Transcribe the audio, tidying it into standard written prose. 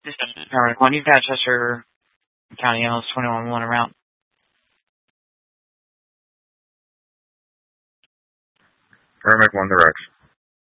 This is Paramedic 1. You've got Chester County MS 21-1 around. Paramedic 1 directs.